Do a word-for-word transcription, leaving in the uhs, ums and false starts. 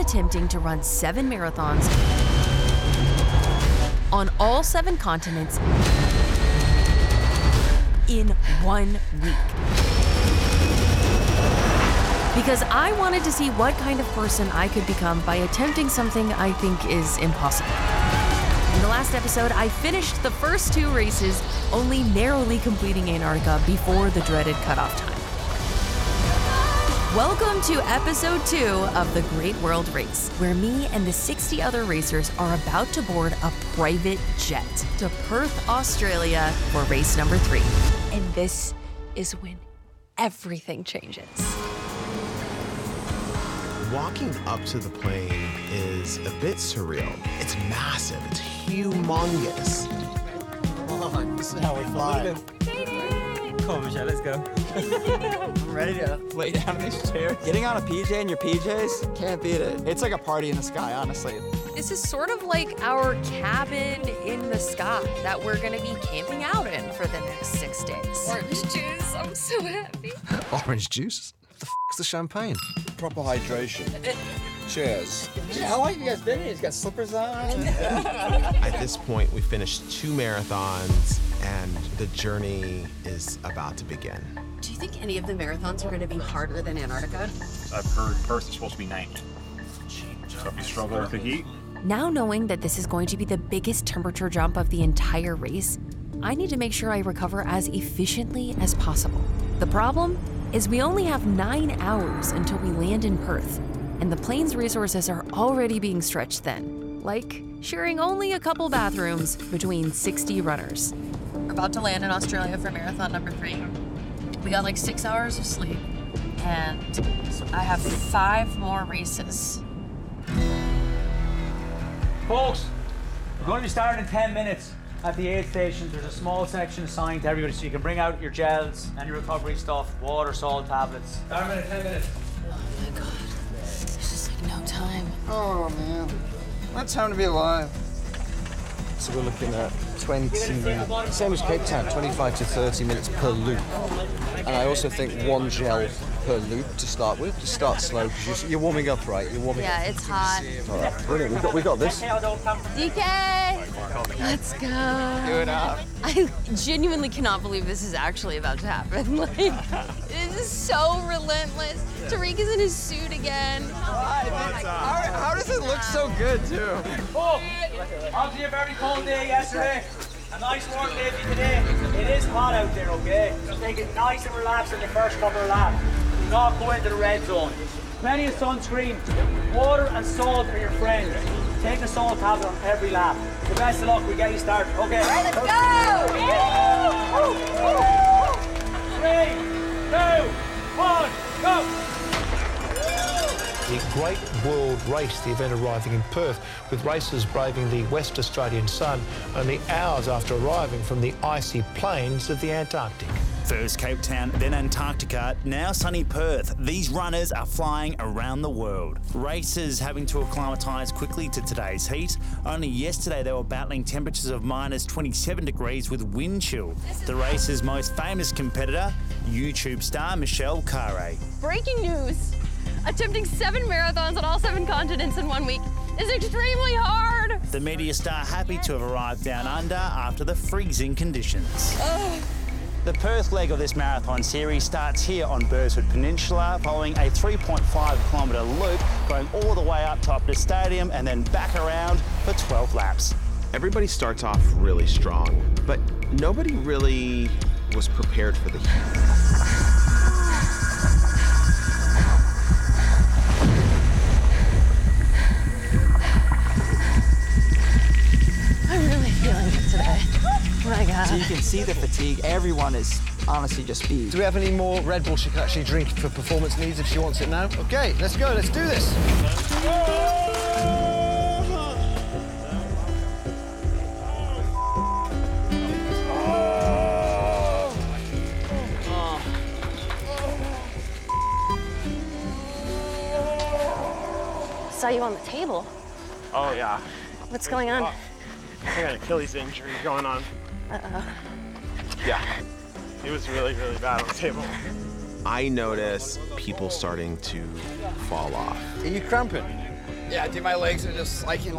attempting to run seven marathons on all seven continents in one week. Because I wanted to see what kind of person I could become by attempting something I think is impossible. In the last episode, I finished the first two races, only narrowly completing Antarctica before the dreaded cutoff time. Welcome to episode two of the Great World Race, where me and the sixty other racers are about to board a private jet to Perth, Australia for race number three. And this is when everything changes. Walking up to the plane is a bit surreal. It's massive, it's humongous. Come on, this is how we fly. Come on, Michelle, let's go. I'm ready to lay down in this chair. Getting on a P J in your P Js, can't beat it. It's like a party in the sky, honestly. This is sort of like our cabin in the sky that we're gonna be camping out in for the next six days. Orange juice, I'm so happy. Orange juice? What the f***'s the champagne? Proper hydration. Cheers. How long have you guys been here? He's got slippers on. At this point, we finished two marathons, and the journey is about to begin. Do you think any of the marathons are going to be harder than Antarctica? I've heard Perth is supposed to be ninety. So if you struggle with the heat. Now knowing that this is going to be the biggest temperature jump of the entire race, I need to make sure I recover as efficiently as possible. The problem is we only have nine hours until we land in Perth, and the plane's resources are already being stretched thin, like sharing only a couple bathrooms between sixty runners. We're about to land in Australia for marathon number three. We got like six hours of sleep, and I have five more races. Folks, we're going to be starting in ten minutes at the aid station. There's a small section assigned to everybody, so you can bring out your gels and your recovery stuff, water, salt, tablets. Starting in ten minutes. Oh my God, there's just like no time. Oh man, what time to be alive? So we're looking at twenty, same as Cape Town, twenty-five to thirty minutes per loop. And I also think one gel per loop to start with. Just start slow, because you're, you're warming up, right? You're warming Yeah, up. it's hot. All right, brilliant. We got, we got this. D K, let's go. Do it up. I genuinely cannot believe this is actually about to happen. Like, this is so relentless. Tariq is in his suit again. How, how does it look so good, too? Oh, obviously a very cold day yesterday. A nice warm day for today. It is hot out there, okay? So take it nice and relaxed in the first couple of laps. Do not go into the red zone. Plenty of sunscreen. Water and salt are your friends. Take a salt tablet on every lap. The best of luck, we get you started. Okay. All right, let's go! Three, two, one, go! The Great World Race, the event arriving in Perth, with racers braving the West Australian sun only hours after arriving from the icy plains of the Antarctic. First Cape Town, then Antarctica, now sunny Perth. These runners are flying around the world. Racers having to acclimatise quickly to today's heat. Only yesterday they were battling temperatures of minus twenty-seven degrees with wind chill. The race's most famous competitor, YouTube star Michelle Khare. Breaking news. Attempting seven marathons on all seven continents in one week is extremely hard. The media star happy to have arrived down under after the freezing conditions. Oh. The Perth leg of this marathon series starts here on Burswood Peninsula, following a three point five kilometre loop going all the way up to Optus Stadium and then back around for twelve laps. Everybody starts off really strong, but nobody really was prepared for the heat. I'm really feeling it today. Oh my God. So you can see the fatigue. Everyone is honestly just beat. Do we have any more Red Bull she can actually drink for performance needs if she wants it now? Okay, let's go, let's do this. Saw you on the table. Oh, yeah. What's going on? I got an Achilles injury going on. Uh-oh. Yeah. It was really, really bad on the table. I notice people starting to fall off. Are you cramping? Yeah, I think my legs are just like in